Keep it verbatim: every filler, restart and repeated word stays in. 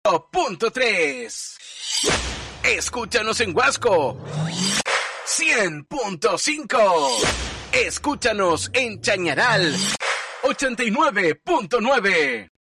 uno punto tres. Escúchanos en Huasco cien punto cinco. Escúchanos en Chañaral ochenta y nueve punto nueve.